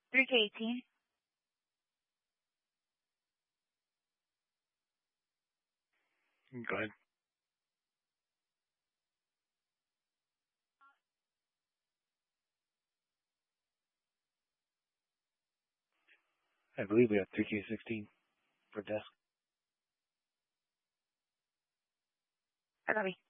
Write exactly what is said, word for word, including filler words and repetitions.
three K eighteen. Go ahead. I believe we have three K sixteen for desk. I copy.